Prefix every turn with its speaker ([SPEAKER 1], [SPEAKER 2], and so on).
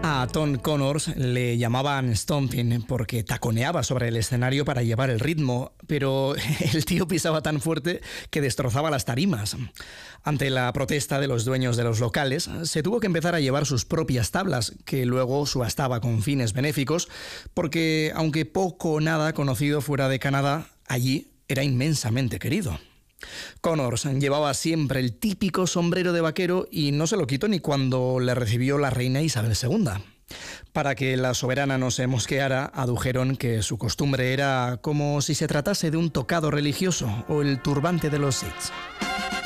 [SPEAKER 1] A Tom Connors le llamaban Stomping porque taconeaba sobre el escenario para llevar el ritmo, pero el tío pisaba tan fuerte que destrozaba las tarimas. Ante la protesta de los dueños de los locales, se tuvo que empezar a llevar sus propias tablas, que luego subastaba con fines benéficos, porque aunque poco o nada conocido fuera de Canadá, allí era inmensamente querido. Connors llevaba siempre el típico sombrero de vaquero y no se lo quitó ni cuando le recibió la reina Isabel II. Para que la soberana no se mosqueara, adujeron que su costumbre era como si se tratase de un tocado religioso o el turbante de los Sikhs.